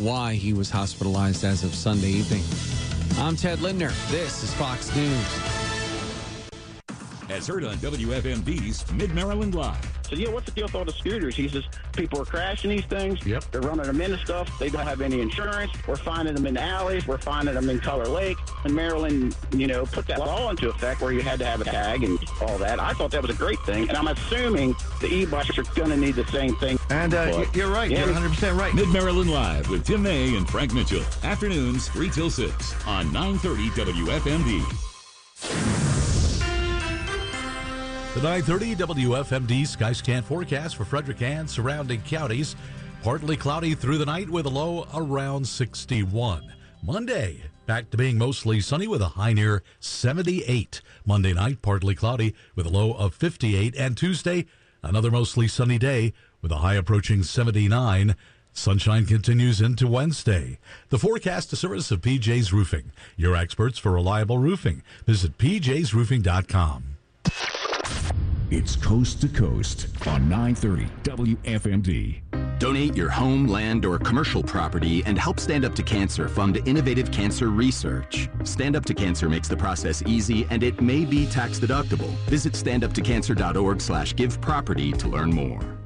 why he was hospitalized as of Sunday evening. I'm Ted Lindner. This is Fox News. As heard on WFMD's Mid-Maryland Live. So, what's the deal with all the scooters? He says people are crashing these things. Yep. They're running them into stuff. They don't have any insurance. We're finding them in the alleys. We're finding them in Color Lake. And Maryland, put that all into effect where you had to have a tag and all that. I thought that was a great thing. And I'm assuming the e-bikes are going to need the same thing. And you're right. Yeah. You're 100% right. Mid-Maryland Live with Tim May and Frank Mitchell. Afternoons 3 till 6 on 930 WFMD. The 930 WFMD Skyscan forecast for Frederick and surrounding counties. Partly cloudy through the night with a low around 61. Monday, back to being mostly sunny with a high near 78. Monday night, partly cloudy with a low of 58. And Tuesday, another mostly sunny day with a high approaching 79. Sunshine continues into Wednesday. The forecast, a service of PJ's Roofing, your experts for reliable roofing. Visit pjsroofing.com. It's Coast to Coast on 930 WFMD. Donate your home, land, or commercial property and help Stand Up to Cancer fund innovative cancer research. Stand Up to Cancer makes the process easy and it may be tax deductible. Visit standuptocancer.org/giveproperty to learn more.